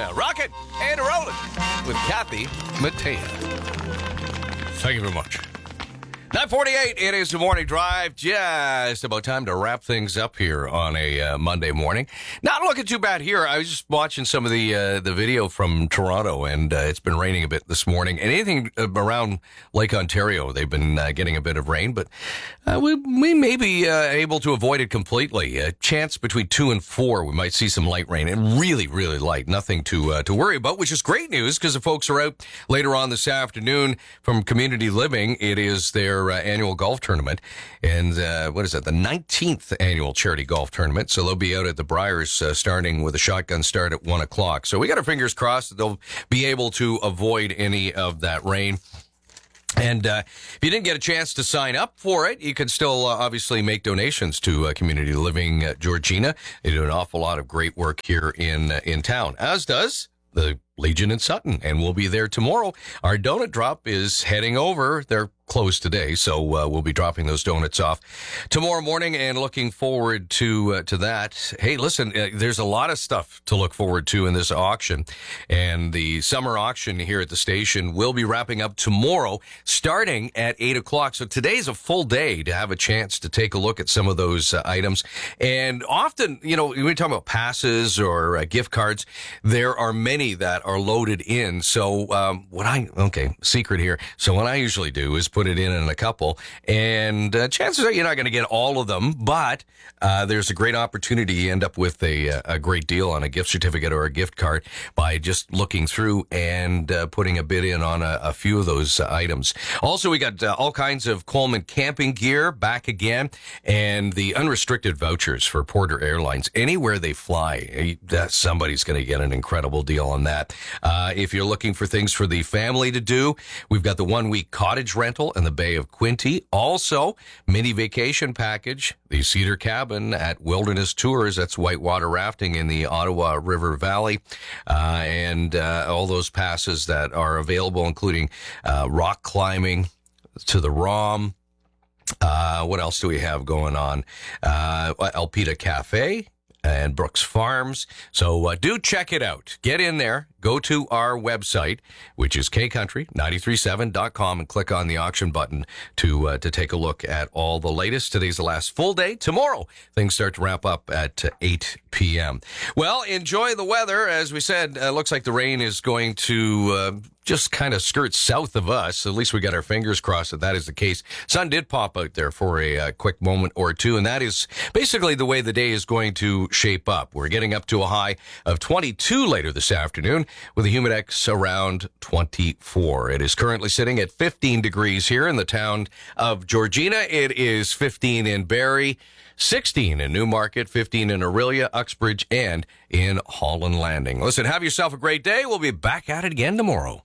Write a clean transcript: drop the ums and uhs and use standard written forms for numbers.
Rocket and Rolling with Kathy Mattea. Thank you very much. 9:48, it is the morning drive. Just about time to wrap things up here on a Monday morning. Not looking too bad here. I was just watching some of the video from Toronto, and it's been raining a bit this morning. And anything around Lake Ontario, they've been getting a bit of rain, but we may be able to avoid it completely. A chance between 2 and 4, we might see some light rain, and really, really light. Nothing to worry about, which is great news because the folks are out later on this afternoon from Community Living. It is their annual golf tournament, and what is that, the 19th annual charity golf tournament. So they'll be out at the Briars starting with a shotgun start at 1 o'clock. So we got our fingers crossed that they'll be able to avoid any of that rain. And if you didn't get a chance to sign up for it, you can still obviously make donations to Community Living Georgina. They do an awful lot of great work here in town, as does the Legion in Sutton, and we'll be there tomorrow. Our donut drop is heading over. They're closed today, so we'll be dropping those donuts off tomorrow morning, and looking forward to that. Hey, listen, there's a lot of stuff to look forward to in this auction, and the summer auction here at the station will be wrapping up tomorrow, starting at 8 o'clock. So today's a full day to have a chance to take a look at some of those items. And often, you know, when we talk about passes or gift cards, there are many that are loaded in. So secret here. So what I usually do is put it in a couple, and chances are you're not going to get all of them, but there's a great opportunity. You end up with a great deal on a gift certificate or a gift card by just looking through and putting a bid in on a few of those items. Also, we got all kinds of Coleman camping gear back again, and the unrestricted vouchers for Porter Airlines. Anywhere they fly, somebody's going to get an incredible deal on that. If you're looking for things for the family to do, we've got the 1-week cottage rental in the Bay of Quinte. Also, mini vacation package, the Cedar Cabin at Wilderness Tours. That's whitewater rafting in the Ottawa River Valley. And all those passes that are available, including rock climbing to the ROM. What else do we have going on? Alpida Cafe and Brooks Farms. So do check it out. Get in there. Go to our website, which is kcountry937.com, and click on the auction button to take a look at all the latest. Today's the last full day. Tomorrow, things start to wrap up at 8 p.m. Well, enjoy the weather. As we said, looks like the rain is going to just kind of skirt south of us. At least we got our fingers crossed that that is the case. Sun did pop out there for a quick moment or two, and that is basically the way the day is going to shape up. We're getting up to a high of 22 later this afternoon, with a humidex around 24. It is currently sitting at 15 degrees here in the town of Georgina. It is 15 in Barrie, 16 in Newmarket, 15 in Orillia, Uxbridge, and in Holland Landing. Listen, have yourself a great day. We'll be back at it again tomorrow.